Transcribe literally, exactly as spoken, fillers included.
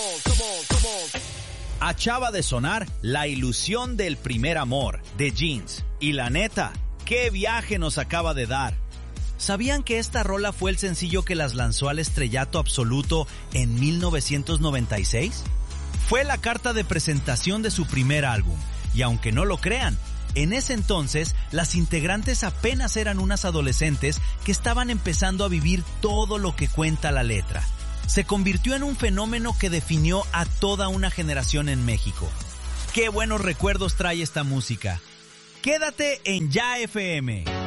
Acaba de sonar La ilusión del primer amor, de Jeans. Y la neta, qué viaje nos acaba de dar. ¿Sabían que esta rola fue el sencillo que las lanzó al estrellato absoluto en mil novecientos noventa y seis? Fue la carta de presentación de su primer álbum, y aunque no lo crean, en ese entonces las integrantes apenas eran unas adolescentes que estaban empezando a vivir todo lo que cuenta la letra. Se convirtió en un fenómeno que definió a toda una generación en México. ¡Qué buenos recuerdos trae esta música! Quédate en Ya F M.